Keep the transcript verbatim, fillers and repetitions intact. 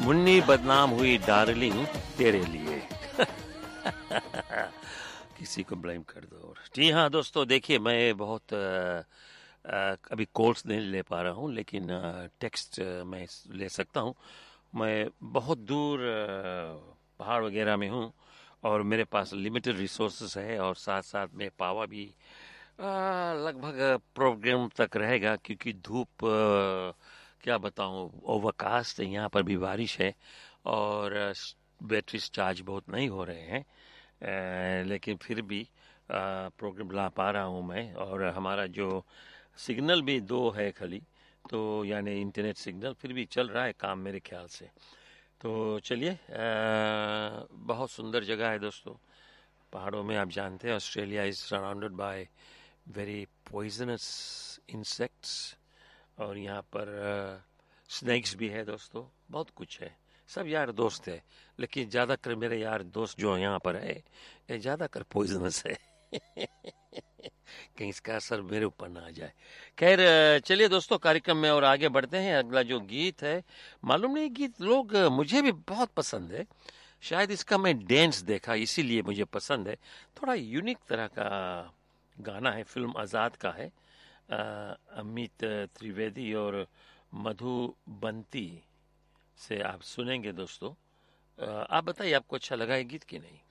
मुन्नी बदनाम हुई डार्लिंग तेरे लिए। किसी को ब्लेम कर दो। जी हाँ दोस्तों, देखिए मैं बहुत अ, अ, अभी कोर्स नहीं ले पा रहा हूँ, लेकिन टेक्स्ट मैं ले सकता हूँ। मैं बहुत दूर अ, पहाड़ वगैरह में हूँ और मेरे पास लिमिटेड रिसोर्सेस है, और साथ साथ में पावा भी अ, लगभग प्रोग्राम तक रहेगा, क्योंकि धूप अ, क्या बताऊँ, ओवरकास्ट है, यहाँ पर भी बारिश है और बैटरी चार्ज बहुत नहीं हो रहे हैं। अ, लेकिन फिर भी अ, प्रोग्राम ला पा रहा हूँ मैं, और हमारा जो सिग्नल भी दो है खाली, तो यानी इंटरनेट सिग्नल फिर भी चल रहा है काम मेरे ख्याल से। तो चलिए, अ, बहुत सुंदर जगह है दोस्तों। पहाड़ों में आप जानते हैं Australia is surrounded by very poisonous insects, और यहाँ पर स्नेक्स भी है दोस्तों, बहुत कुछ है। सब यार दोस्त है, लेकिन ज़्यादातर मेरे यार दोस्त जो यहाँ पर है ये ज़्यादातर पॉइजनस है। कहीं इसका असर मेरे ऊपर ना आ जाए। खैर, अ, चलिए दोस्तों, कार्यक्रम में और आगे बढ़ते हैं। अगला जो गीत है, मालूम नहीं, गीत लोग अ, मुझे भी बहुत पसंद है। शायद इसका मैं डांस देखा इसीलिए मुझे पसंद है। थोड़ा यूनिक तरह का गाना है, फिल्म आज़ाद का है। अ, अमित त्रिवेदी और मधु बंती से आप सुनेंगे दोस्तों। अ, आप बताइए, आपको अच्छा लगा ये गीत कि नहीं?